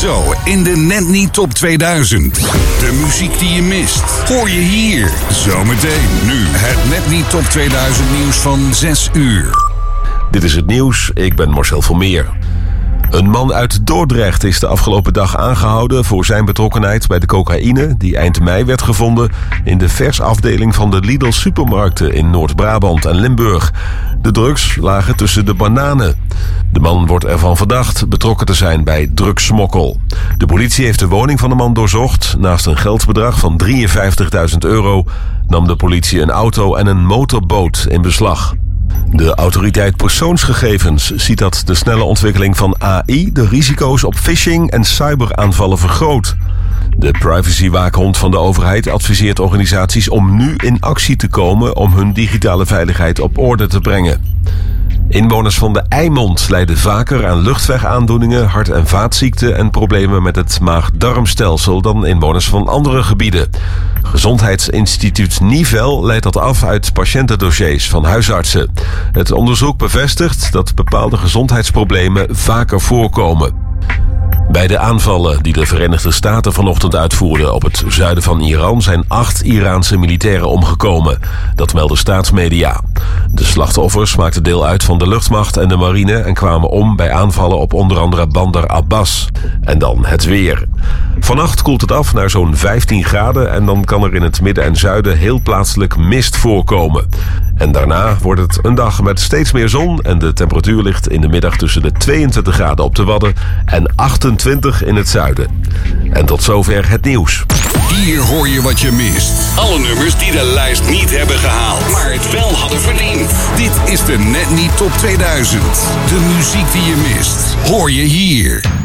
Zo, in de Net Niet Top 2000. De muziek die je mist, hoor je hier. Zometeen nu het Net Niet Top 2000 nieuws van 6 uur. Dit is het nieuws, ik ben Marcel Vermeer. Een man uit Dordrecht is de afgelopen dag aangehouden voor zijn betrokkenheid bij de cocaïne die eind mei werd gevonden in de versafdeling van de Lidl supermarkten in Noord-Brabant en Limburg. De drugs lagen tussen de bananen. De man wordt ervan verdacht betrokken te zijn bij drugssmokkel. De politie heeft de woning van de man doorzocht. Naast een geldbedrag van €53.000 nam de politie een auto en een motorboot in beslag. De autoriteit persoonsgegevens ziet dat de snelle ontwikkeling van AI de risico's op phishing en cyberaanvallen vergroot. De privacywaakhond van de overheid adviseert organisaties om nu in actie te komen om hun digitale veiligheid op orde te brengen. Inwoners van de Eimond lijden vaker aan luchtwegaandoeningen, hart- en vaatziekten en problemen met het maag-darmstelsel dan inwoners van andere gebieden. Gezondheidsinstituut Nivel leidt dat af uit patiëntendossiers van huisartsen. Het onderzoek bevestigt dat bepaalde gezondheidsproblemen vaker voorkomen. Bij de aanvallen die de Verenigde Staten vanochtend uitvoerden op het zuiden van Iran zijn 8 Iraanse militairen omgekomen. Dat melden staatsmedia. De slachtoffers maakten deel uit van de luchtmacht en de marine en kwamen om bij aanvallen op onder andere Bandar Abbas. En dan het weer. Vannacht koelt het af naar zo'n 15 graden en dan kan er in het midden en zuiden heel plaatselijk mist voorkomen. En daarna wordt het een dag met steeds meer zon en de temperatuur ligt in de middag tussen de 22 graden op de Wadden en 28 in het zuiden. En tot zover het nieuws. Hier hoor je wat je mist. Alle nummers die de lijst niet hebben gehaald, maar het wel hadden verdiend. Dit is de Net Niet Top 2000. De muziek die je mist, hoor je hier.